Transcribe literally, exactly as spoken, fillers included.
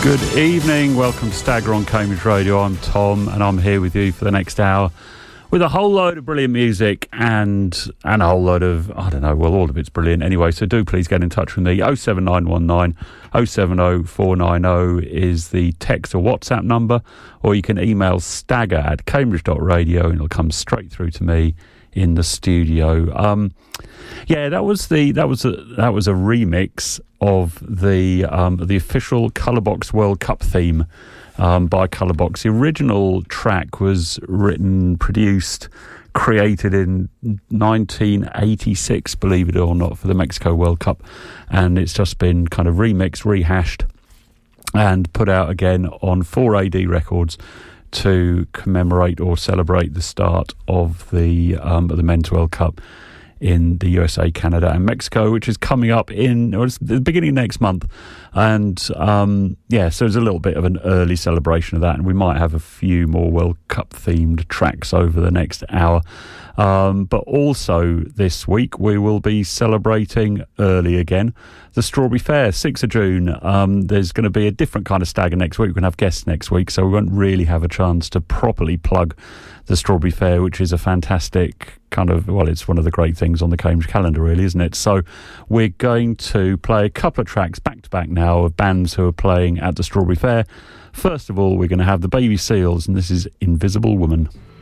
Good evening, welcome to Stagger on Cambridge Radio. I'm Tom and I'm here with you for the next hour with a whole load of brilliant music and and a whole load of, I don't know, well, all of it's brilliant anyway, so do please get in touch with me. oh seven nine one nine oh seven oh four nine oh is the text or WhatsApp number, or you can email stagger at cambridge dot radio and it'll come straight through to me in the studio. Um, yeah, that was the that was a that was a remix of the um, the official Colourbox World Cup theme um, by Colourbox. The original track was written, produced, created in nineteen eighty-six, believe it or not, for the Mexico World Cup, and it's just been kind of remixed, rehashed, and put out again on four A D Records to commemorate or celebrate the start of the um, of the Men's World Cup in the U S A, Canada and Mexico, which is coming up in, or it's the beginning of next month. And um, yeah, so there's a little bit of an early celebration of that, and we might have a few more World Cup themed tracks over the next hour. Um, but also this week we will be celebrating early again the Strawberry Fair, sixth of June. Um, there's going to be a different kind of stagger next week. We're going to have guests next week, so we won't really have a chance to properly plug the Strawberry Fair, which is a fantastic kind of, well, it's one of the great things on the Cambridge calendar, really, isn't it? So we're going to play a couple of tracks back to back now of bands who are playing at the Strawberry Fair. First of all, we're going to have the Baby Seals, and this is Invisible Woman.